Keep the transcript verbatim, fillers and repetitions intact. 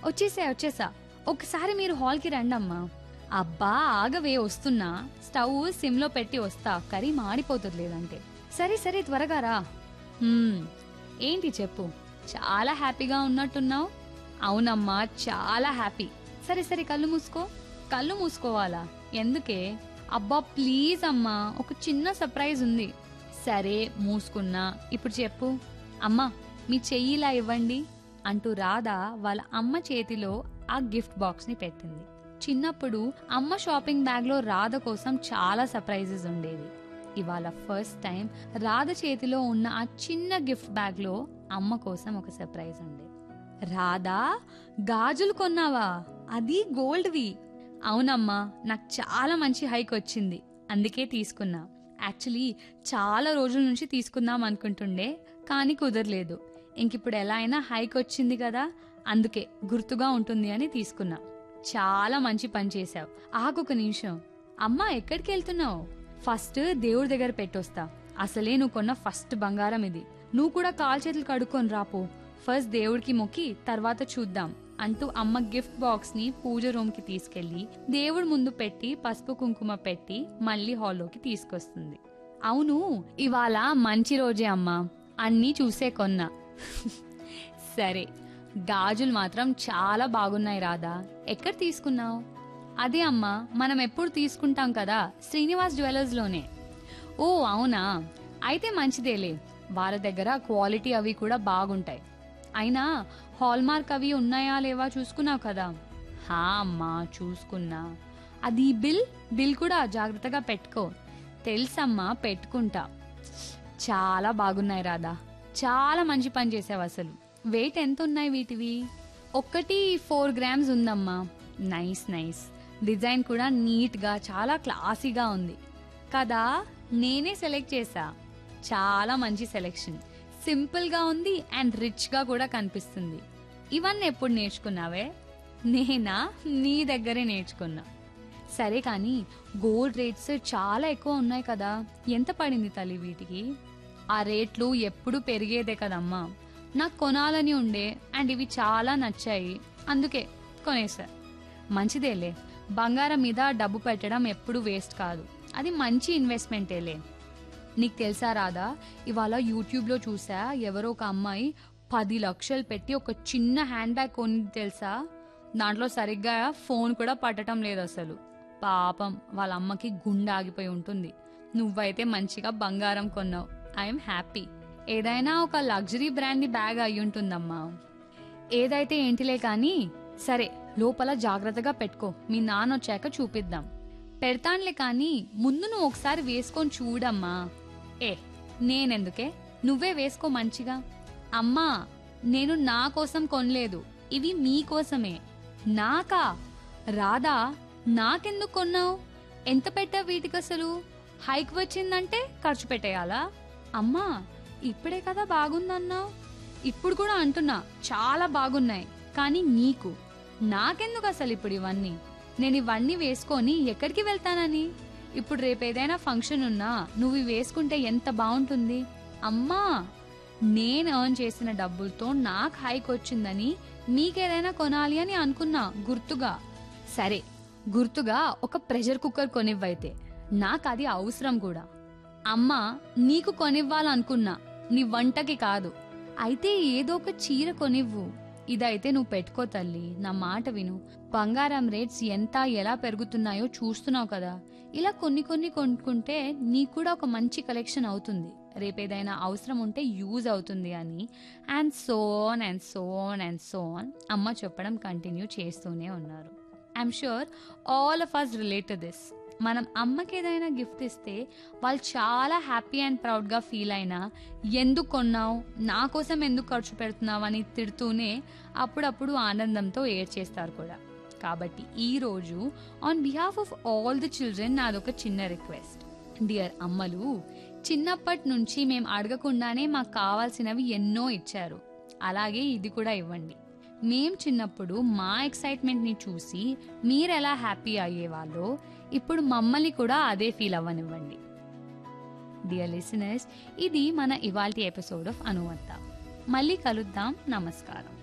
వచ్చేసా వచ్చేసా ఒకసారి మీరు హాల్కి రండమ్మా. అబ్బా ఆగవే, వస్తున్నా. స్టవ్ సిమ్లో పెట్టి వస్తా, కర్రీ మాడిపోతుంది లేదంటే. సరే సరే త్వరగా రా. ఏంటి చెప్పు, చాలా హ్యాపీగా ఉన్నట్టున్నావు. అవునమ్మా చాలా హ్యాపీ. సరే సరే కళ్ళు మూసుకో. కళ్ళు మూసుకోవాలా? ఎందుకే? అబ్బా ప్లీజ్ అమ్మా, ఒక చిన్న సర్ప్రైజ్ ఉంది. సరే మూసుకున్నా, ఇప్పుడు చెప్పు. అమ్మా మీ చెయ్యిలా ఇవ్వండి అంటూ రాధ వాళ్ళ అమ్మ చేతిలో ఆ గిఫ్ట్ బాక్స్ ని పెట్టింది. చిన్నప్పుడు అమ్మ షాపింగ్ బ్యాగ్ లో రాధ కోసం చాలా సర్ప్రైజెస్ ఉండేవి. ఇవాళ ఫస్ట్ టైం రాధ చేతిలో ఉన్న ఆ చిన్న గిఫ్ట్ బ్యాగ్ లో అమ్మ కోసం ఒక సర్ప్రైజ్ ఉంది. రాధా, గాజులు కొన్నావా? అది గోల్డ్వి. అవునమ్మా, నాకు చాలా మంచి హైక్ వచ్చింది, అందుకే తీసుకున్నా. యాక్చువల్లీ చాలా రోజుల నుంచి తీసుకుందాం అనుకుంటుండే, కానీ కుదరలేదు. ఇంకిప్పుడు ఎలా అయినా హైక్ వచ్చింది కదా, అందుకే గుర్తుగా ఉంటుంది అని తీసుకున్నా. చాలా మంచి పని చేశావు. ఆగొక నిమిషం. అమ్మా ఎక్కడికి వెళ్తున్నావు? ఫస్ట్ దేవుడి దగ్గర పెట్టొస్తా. అసలే నువ్వు కొన్న ఫస్ట్ బంగారం ఇది. నువ్వు కూడా కాలు చేతులు కడుక్కొని రాపో. ఫస్ట్ దేవుడికి మొక్కి తర్వాత చూద్దాం అంటూ అమ్మ గిఫ్ట్ బాక్స్ ని పూజ రూమ్ కి తీసుకెళ్లి దేవుడి ముందు పెట్టి పసుపు కుంకుమ పెట్టి మళ్ళీ హాల్లోకి తీసుకొస్తుంది. అవును, ఇవాళ మంచి రోజే అమ్మా, అన్నీ చూసే కొన్నా. సరే, గాజులు మాత్రం చాలా బాగున్నాయి రాధా. ఎక్కడ తీసుకున్నావు? అదే అమ్మా, మనం ఎప్పుడు తీసుకుంటాం కదా, శ్రీనివాస్ జ్యువెలర్స్ లోనే. ఓ అవునా, అయితే మంచిదేలే. వాళ్ళ దగ్గర క్వాలిటీ అవి కూడా బాగుంటాయి. అయినా హాల్ మార్క్ అవి ఉన్నాయా లేవా చూసుకున్నావు కదా? హా అమ్మా చూసుకున్నా. అది బిల్ బిల్ కూడా జాగ్రత్తగా పెట్టుకో. తెలుసమ్మా, పెట్టుకుంటా. చాలా బాగున్నాయి రాధా, చాలా మంచి పని చేసావు. అసలు వెయిట్ ఎంత ఉన్నాయి వీటివి? ఒక్కటి ఫోర్ గ్రామ్స్ ఉందమ్మా. Nice nice. డిజైన్ కూడా నీట్ గా చాలా క్లాసీగా ఉంది కదా. నేనే సెలెక్ట్ చేసా. చాలా మంచి సెలెక్షన్. సింపుల్ గా ఉంది అండ్ రిచ్ గా కూడా కనిపిస్తుంది. ఇవన్నీ ఎప్పుడు నేర్చుకున్నావే? నేనా? నీ దగ్గరే నేర్చుకున్నా. సరే కానీ గోల్డ్ రేట్స్ చాలా ఎక్కువ ఉన్నాయి కదా, ఎంత పడింది తల్లి వీటికి? ఆ రేట్లు ఎప్పుడు పెరిగేదే కదమ్మా. నాకు కొనాలని ఉండే అండ్ ఇవి చాలా నచ్చాయి, అందుకే కొనేసా. మంచిదేలే, బంగారం మీద డబ్బు పెట్టడం ఎప్పుడు వేస్ట్ కాదు, అది మంచి ఇన్వెస్ట్మెంటేలే. నీకు తెలుసా రాధా, ఇవాళ యూట్యూబ్లో చూసా, ఎవరో ఒక అమ్మాయి పది లక్షలు పెట్టి ఒక చిన్న హ్యాండ్ బ్యాగ్ కొని తెలుసా. దాంట్లో సరిగ్గా ఫోన్ కూడా పట్టడం లేదు అసలు. పాపం వాళ్ళ అమ్మకి గుండె ఆగిపోయి ఉంటుంది. నువ్వైతే మంచిగా బంగారం కొన్నావు. I'm happy. ఏదైనా ఒక లగ్జరీ బ్రాండ్ బ్యాగ్ అయి ఉంటుందమ్మా. ఏదైతే ఏంటిలే కానీ, సరే లోపల జాగ్రత్తగా పెట్టుకో, మీ నాన్న వచ్చాక చూపిద్దాం. పెడతాన్లే కానీ ముందు నువ్వు ఒకసారి వేసుకొని చూడమ్మా. ఏ నేనెందుకే, నువ్వే వేసుకో మంచిగా. అమ్మా నేను నా కోసం కొనలేదు, ఇవి మీకోసమే. నాకా? రాధా నాకెందుకు కొన్నావు? ఎంత పెట్టావు వీటికి అసలు? హైక్ వచ్చిందంటే ఖర్చు పెట్టేయాలా? అమ్మా ఇప్పుడే కదా బాగుందన్నావు, ఇప్పుడు కూడా అంటున్నా చాలా బాగున్నాయి, కానీ నీకు. నాకెందుకు అసలు ఇప్పుడు ఇవన్నీ? నేను ఇవన్నీ వేసుకొని ఎక్కడికి వెళ్తానని? ఇప్పుడు రేపు ఏదైనా ఫంక్షన్ ఉన్నా నువ్వు వేసుకుంటే ఎంత బాగుంటుంది. అమ్మా నేను ఎర్న్ చేసిన డబ్బులతో నాకు హైక్ వచ్చిందని నీకేదైనా కొనాలి అని అనుకున్నా గుర్తుగా. సరే గుర్తుగా ఒక ప్రెషర్ కుక్కర్ కొనివ్వైతే, నాకు అది అవసరం కూడా. అమ్మా నీకు కొనివ్వాలనుకున్నా, నీ వంటకి కాదు. అయితే ఏదో ఒక చీర కొనివ్వు. ఇదైతే నువ్వు పెట్టుకో తల్లి, నా మాట విను. బంగారం రేట్స్ ఎంత ఎలా పెరుగుతున్నాయో చూస్తున్నావు కదా. ఇలా కొన్ని కొన్ని కొనుక్కుంటే నీకు కూడా ఒక మంచి కలెక్షన్ అవుతుంది, రేపేదైనా అవసరం ఉంటే యూజ్ అవుతుంది అని. And so on and so on and so on అమ్మ చెప్పడం కంటిన్యూ చేస్తూనే ఉన్నారు. I'm sure all of us relate to this. మనం అమ్మకి ఏదైనా గిఫ్ట్ ఇస్తే వాళ్ళు చాలా హ్యాపీ అండ్ ప్రౌడ్గా ఫీల్ అయినా, ఎందుకు కొన్నావు, నా కోసం ఎందుకు ఖర్చు పెడుతున్నావు అని తిడుతూనే అప్పుడప్పుడు ఆనందంతో ఏడ్చేస్తారు కూడా. కాబట్టి ఈరోజు on behalf of all the children నాదొక చిన్న రిక్వెస్ట్. డియర్ అమ్మలు, చిన్నప్పటి నుంచి మేము అడగకుండానే మాకు కావాల్సినవి ఎన్నో ఇచ్చారు, అలాగే ఇది కూడా ఇవ్వండి. మేం చిన్నప్పుడు మా ఎక్సైట్మెంట్ ని చూసి మీరు ఎలా హ్యాపీ అయ్యేవాళ్ళో ఇప్పుడు మమ్మల్ని కూడా అదే ఫీల్ అవ్వనివ్వండి. డియర్ లిసనర్స్, ఇది మన ఇవాల్టి ఎపిసోడ్ ఆఫ్ అనువంత. మళ్ళీ కలుద్దాం. నమస్కారం.